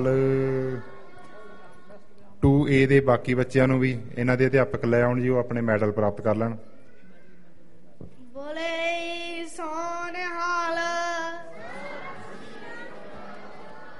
2A ਦੇ ਬਾਕੀ ਬੱਚਿਆਂ ਨੂੰ ਵੀ ਇਹਨਾਂ ਦੇ ਅਧਿਆਪਕ ਲੈ ਆਉਣ ਜੀ, ਉਹ ਆਪਣੇ ਮੈਡਲ ਪ੍ਰਾਪਤ ਕਰ ਲੈਣ। ਬੋਲੇ ਸੋਨਿਹਾ